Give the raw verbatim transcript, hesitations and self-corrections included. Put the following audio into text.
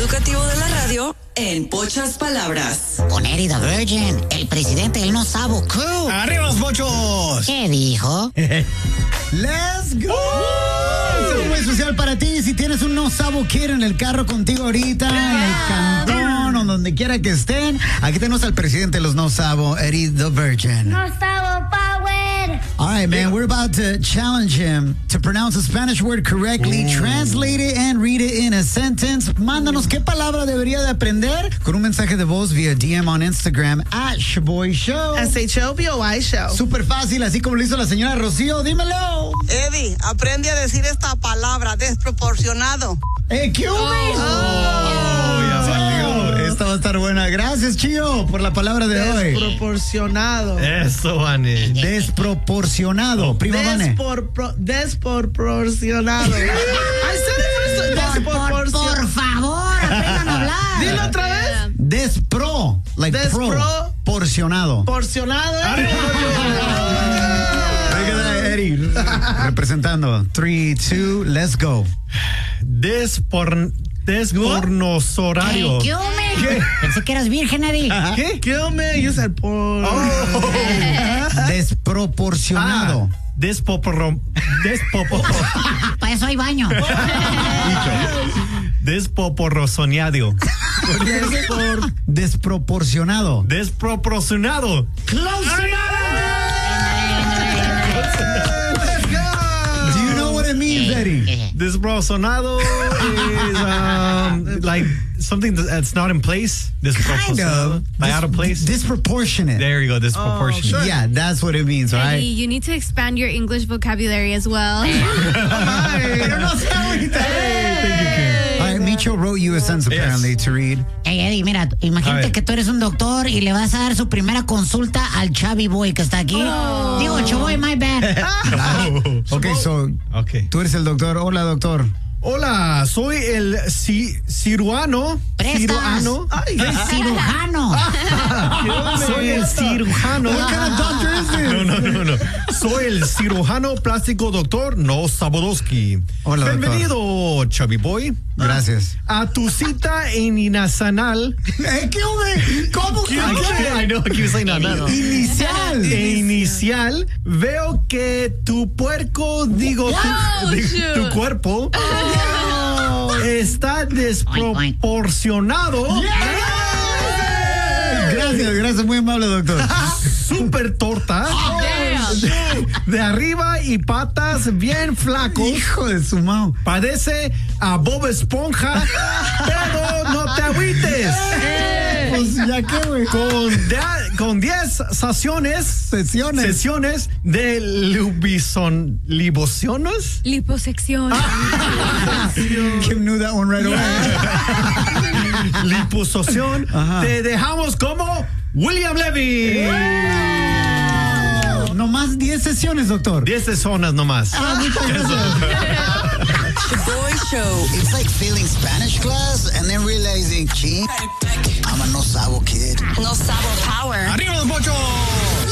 educativo de la radio en pocas palabras. Con Eddie the Virgin, el presidente del No Sabo Crew. ¡Arriba los mochos! ¿Qué dijo? ¡Let's go! Es un buen social para ti. Si tienes un No Sabo Kid en el carro contigo ahorita, en el cantón o donde quiera que estén, aquí tenemos al presidente de los No Sabo, Eddie the Virgin. No Sabo Power! All right, man, we're about to challenge him to pronounce a Spanish word correctly, Ooh. translate it, and read it in a sentence. Mándanos qué palabra debería de aprender con un mensaje de voz via D M on Instagram at Shaboy Show. S H O B O Y Show. Súper fácil, así como lo hizo la señora Rocío. Dímelo. Eddie, aprende a decir esta palabra, desproporcionado. ¡Eh, qué oh. oh, ya valió. Esta va a estar buena. Gracias, Chío, por la palabra de Desproporcionado. hoy. Desproporcionado. Eso, Vane. Desproporcionado. Prima Vane. Despropor- desproporcionado. Ay, por, por, por favor, aprendan a hablar. Dilo otra vez. Despro. Like Despro. pro. Porcionado. Porcionado. Eddie, representando. three, two, let's go. Despor... Despornosorario. Hey, ¿qué, ¿Qué? Pensé que eras virgen, Eddie. ¿Qué? ¿Qué, hombre? Yo soy por... Oh. Desproporcionado. Ah, despopor... Despopor... Para eso hay baño. Desproporcionado. Despor... Desproporcionado. Desproporcionado. Close enough. Do you know what it means, Eddie? Desproporcionado is um, like something that's not in place. Kind of. Like out of place. Disproportionate. There you go. Disproportionate. Oh, sure. Yeah, that's what it means, right? Eddie, you need to expand your English vocabulary as well. Pero no sé ahorita. Thank you, Kim. All right, Micho wrote you a sentence apparently yes. to read. Hey, Eddie, mira, imagínate que tú eres un doctor y le vas a dar su primera consulta al Chavi Boy que está aquí. Oh. Digo, Chaboy, my bad. Oh. Okay, so okay. Tú eres el doctor. Hola, doctor. Hola, soy el ci- cirujano. Cirujano. Ay, el cirujano. Soy el cirujano. What kind of doctor is this? No, no, no, no. Soy el cirujano plástico doctor No Sabodowski. Hola, bienvenido, Chubby Boy. Gracias. A tu cita en Inasanal. ¿Eh, qué hombre? ¿Cómo que? I know, I keep saying no, no, no. Inicial. E inicial, veo que tu puerco, digo, tu, digo, tu cuerpo oh. está desproporcionado. Gracias, gracias, muy amable, doctor. Súper torta. Oh, de, de arriba y patas bien flacos. Hijo de su mao. Parece a Bob Esponja, pero no te agüites. Pues ya qué, güey. Con, de, con diez sesiones. Sesiones. Sesiones de lubison, libociones. Liposección. Kim knew that one right away. Liposucción. Te dejamos como William Levy. Wow. No más diez sesiones, doctor. diez sesiones nomás. Ah, muchas gracias. Shaboy Show. It's like failing Spanish class and then realizing, gee, I'm a no sabo kid. No Sabo Power. ¡Arriba los mochos!